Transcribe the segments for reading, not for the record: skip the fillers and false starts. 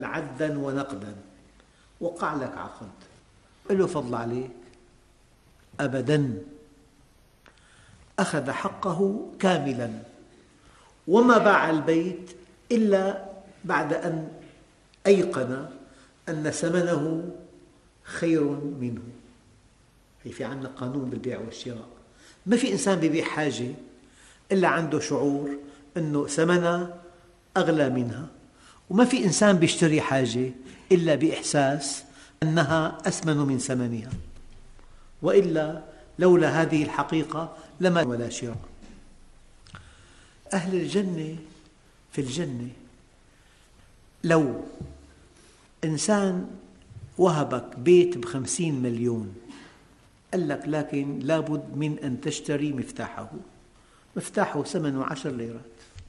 عدا ونقدا، وقع لك عقد، له فضل عليك؟ أبدا. أخذ حقه كاملا، وما باع البيت إلا بعد أن أيقن أن ثمنه خير منه. في عندنا قانون بالبيع والشراء، ما في إنسان بيبيع حاجة إلا عنده شعور أنه ثمنها أغلى منها، وما في إنسان بيشتري حاجة إلا بإحساس أنها أثمن من ثمنها، وإلا لولا هذه الحقيقة لما ولا شراء. أهل الجنة في الجنة، لو إنسان وهبك بيت ب50 مليون، قال لك لكن لابد من أن تشتري مفتاحه ثمنه 10 ليرات،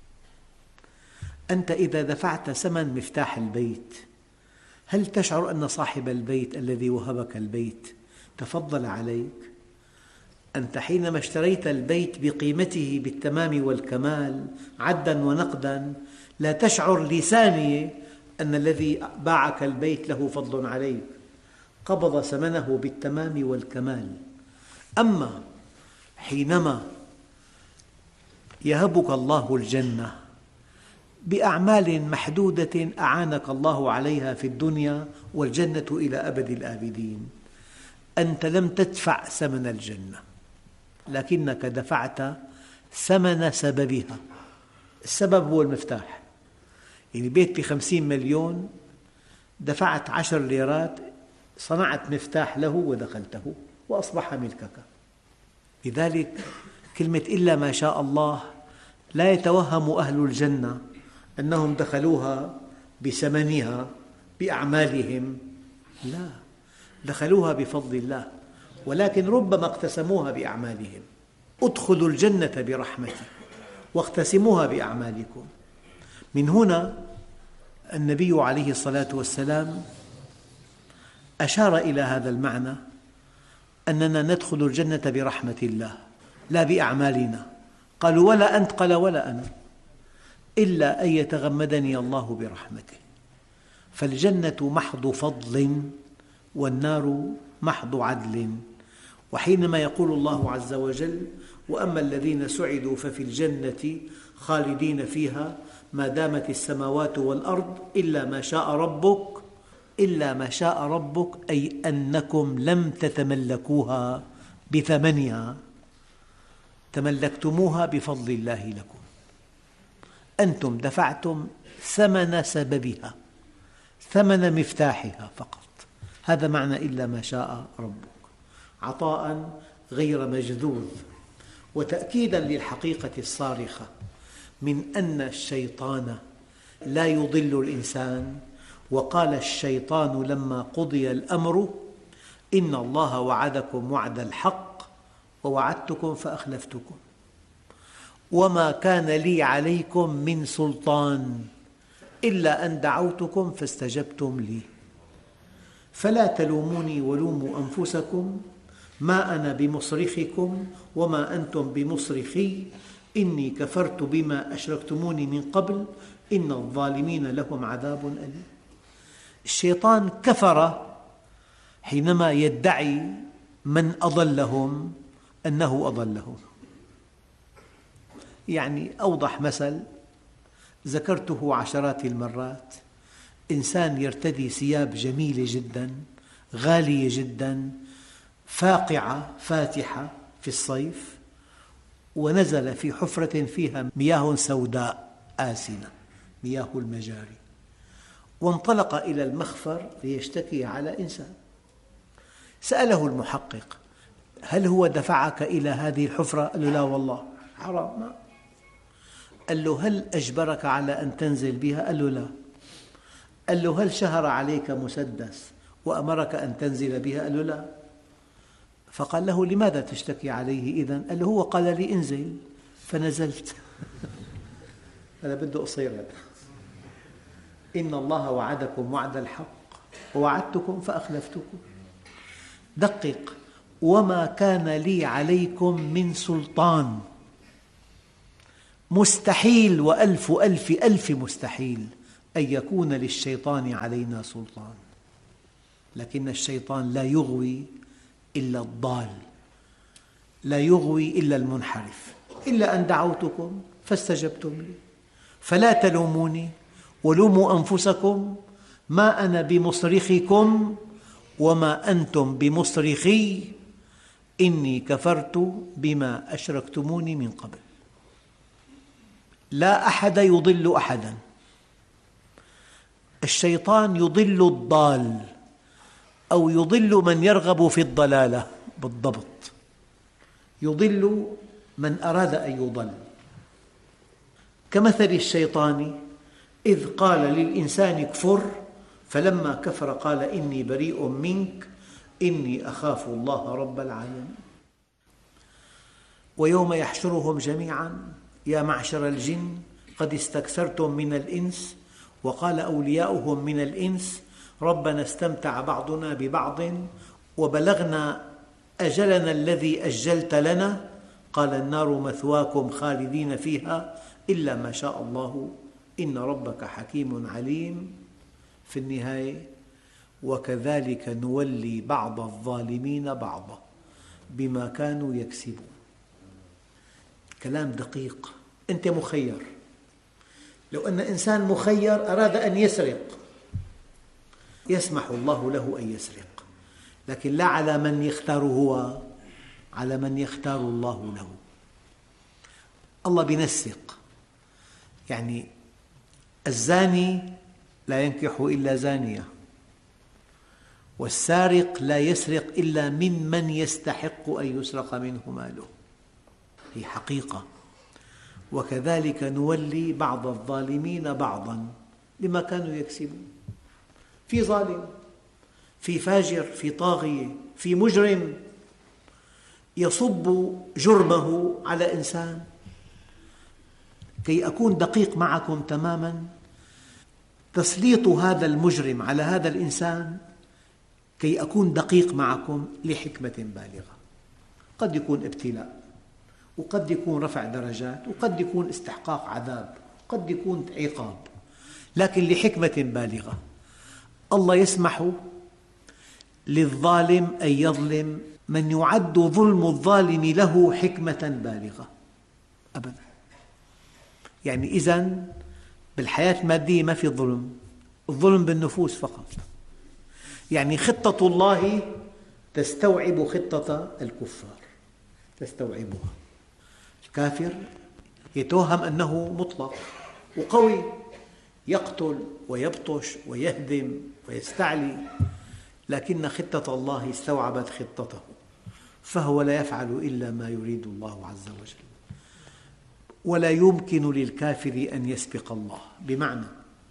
أنت إذا دفعت ثمن مفتاح البيت، هل تشعر أن صاحب البيت الذي وهبك البيت تفضل عليك؟ أنت حينما اشتريت البيت بقيمته بالتمام والكمال عدا ونقدا، لا تشعر لثانية أن الذي باعك البيت له فضل عليك، قبض ثمنه بالتمام والكمال. أما حينما يهبك الله الجنة بأعمال محدودة أعانك الله عليها في الدنيا، والجنة إلى أبد الآبدين، أنت لم تدفع ثمن الجنة، لكنك دفعت ثمن سببها. السبب هو المفتاح، يعني بيت ب50 مليون دفعت 10 ليرات، صنعت مفتاح له ودخلته وأصبح ملكك. لذلك كلمة إلا ما شاء الله لا يتوهم أهل الجنة أنهم دخلوها بثمنها بأعمالهم، لا، دخلوها بفضل الله، ولكن ربما اقتسموها بأعمالهم. ادخلوا الجنة برحمتي واقتسموها بأعمالكم. من هنا النبي عليه الصلاة والسلام أشار إلى هذا المعنى، أننا ندخل الجنة برحمة الله لا بأعمالنا. قالوا ولا أنت؟ قال ولا أنا، إلا أن يتغمدني الله برحمته. فالجنة محض فضل والنار محض عدل. وحينما يقول الله عز وجل وأما الذين سعدوا ففي الجنة خالدين فيها ما دامت السماوات والأرض إلا ما شاء ربك، إلا ما شاء ربك أي أنكم لم تتملكوها بثمنها، تملكتموها بفضل الله لكم، أنتم دفعتم ثمن سببها، ثمن مفتاحها فقط. هذا معنى إلا ما شاء ربك، عطاء غير مجذوذ، وتأكيدا للحقيقة الصارخة من أن الشيطان لا يضل الإنسان. وقال الشيطان لما قضي الأمر إن الله وعدكم وعد الحق ووعدتكم فأخلفتكم وما كان لي عليكم من سلطان إلا أن دعوتكم فاستجبتم لي فلا تلوموني ولوموا أنفسكم ما أنا بمصرخكم وما أنتم بمصرخي إني كفرت بما أشركتموني من قبل إن الظالمين لهم عذاب أليم. الشيطان كفر حينما يدعي من أضلهم أنه أضلهم. يعني أوضح مثل ذكرته عشرات المرات، إنسان يرتدي ثياب جميلة جدا غالية جدا فاقعة فاتحة في الصيف، ونزل في حفرة فيها مياه سوداء آسنة، مياه المجاري، وانطلق إلى المخفر ليشتكي على إنسان. سأله المحقق هل هو دفعك إلى هذه الحفرة؟ قال له لا والله حرام ما. قال له هل أجبرك على أن تنزل بها؟ قال له لا. قال له هل شهر عليك مسدس وأمرك أن تنزل بها؟ قال له لا. فقال له لماذا تشتكي عليه إذن؟ قال له هو قال لي انزل فنزلت. هذا بده قصير هذا. إن الله وعدكم وعد الحق ووعدتكم فأخلفتكم. دقق، وما كان لي عليكم من سلطان. مستحيل وألف ألف ألف مستحيل أن يكون للشيطان علينا سلطان، لكن الشيطان لا يغوي إلا الضال، لا يغوي إلا المنحرف. إلا أن دعوتكم فاستجبتم لي فلا تلوموني ولوموا أنفسكم ما أنا بمصرخكم وما أنتم بمصرخي إني كفرت بما أشركتموني من قبل. لا أحد يضل أحدا، الشيطان يضل الضال أو يضل من يرغب في الضلالة، بالضبط يضل من أراد أن يضل، كمثل الشيطان إذ قال للإنسان اكفر فلما كفر قال إني بريء منك إني أخاف الله رب العالمين. ويوم يحشرهم جميعا يا معشر الجن قد استكثرتم من الإنس وقال أولياؤهم من الإنس ربنا استمتع بعضنا ببعض وبلغنا أجلنا الذي أجلت لنا قال النار مثواكم خالدين فيها إلا ما شاء الله إن ربك حكيم عليم. في النهاية وكذلك نولي بعض الظالمين بعضا بما كانوا يكسبون. كلام دقيق. أنت مخير، لو أن إنسان مخير أراد أن يسرق يسمح الله له أن يسرق، لكن لا على من يختار هو، على من يختار الله له. الله بينسق، يعني الزاني لا ينكح إلا زانية، والسارق لا يسرق إلا ممن يستحق أن يسرق منه ماله. هي حقيقة. وكذلك نولي بعض الظالمين بعضا بما كانوا يكسبون. في ظالم، في فاجر، في طاغية، في مجرم يصب جرمه على إنسان. كي أكون دقيق معكم تماماً، تسليط هذا المجرم على هذا الإنسان كي أكون دقيق معكم لحكمة بالغة. قد يكون ابتلاء، وقد يكون رفع درجات، وقد يكون استحقاق عذاب، وقد يكون عقاب، لكن لحكمة بالغة. الله يسمح للظالم أن يظلم من يعد ظلم الظالم له حكمة بالغة أبداً. يعني إذن بالحياة المادية ما في ظلم، الظلم بالنفوس فقط. يعني خطة الله تستوعب خطة الكفار، تستوعبها. الكافر يتوهم أنه مطلق وقوي، يقتل ويبطش ويهدم ويستعلي، لكن خطة الله استوعبت خطته، فهو لا يفعل إلا ما يريد الله عز وجل. ولا يمكن للكافر أن يسبق الله، بمعنى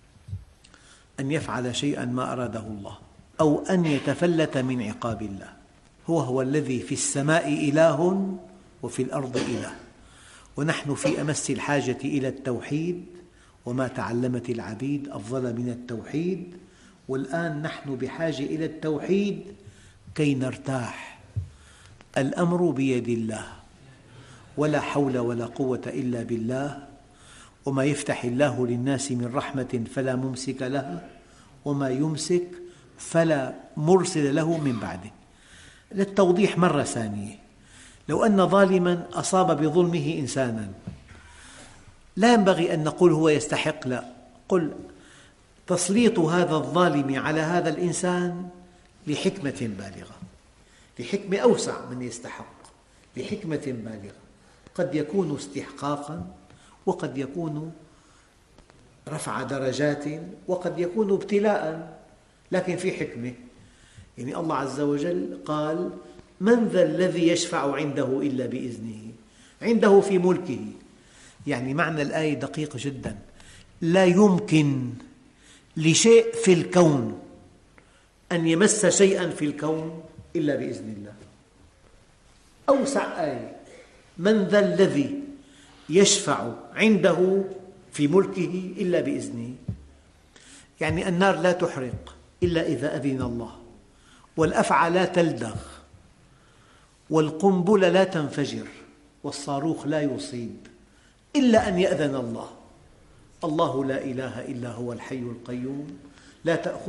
أن يفعل شيئا ما أراده الله أو أن يتفلت من عقاب الله. هو الذي في السماء إله وفي الأرض إله، ونحن في أمس الحاجة إلى التوحيد، وما تعلمت العبيد أفضل من التوحيد. والآن نحن بحاجة إلى التوحيد كي نرتاح. الأمر بيد الله، ولا حول ولا قوة إلا بالله. وما يفتح الله للناس من رحمة فلا ممسك لها، وما يمسك فلا مرسل له من بعده. للتوضيح مرة ثانية، لو أن ظالماً أصاب بظلمه إنساناً، لا ينبغي أن نقول هو يستحق، لا، قل تسليط هذا الظالم على هذا الإنسان لحكمة بالغة، لحكمة أوسع من يستحق، لحكمة بالغة. قد يكون استحقاقاً، وقد يكون رفع درجات، وقد يكون ابتلاءً، لكن في حكمة. يعني الله عز وجل قال من ذا الذي يشفع عنده إلا بإذنه، عنده في ملكه. يعني معنى الآية دقيق جدا، لا يمكن لشيء في الكون أن يمس شيئا في الكون إلا بإذن الله. أوسع آية، من ذا الذي يشفع عنده في ملكه إلا بإذنه. يعني النار لا تحرق إلا إذا أذن الله، والأفعى لا تلدغ، والقنبلة لا تنفجر، والصاروخ لا يصيب إلا أن يأذن الله. الله لا إله إلا هو الحي القيوم لا تأخذه